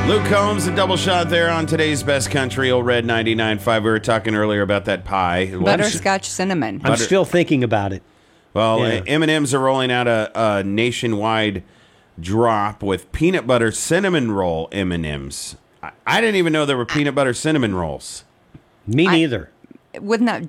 Luke Combs, a double shot there on today's Best Country, Old Red 99.5. We were talking earlier about that pie. Butterscotch cinnamon. I'm still thinking about it. Well, Yeah. M&M's are rolling out a nationwide drop with peanut butter cinnamon roll M&M's. I didn't even know there were peanut butter cinnamon rolls. Me neither. Wouldn't that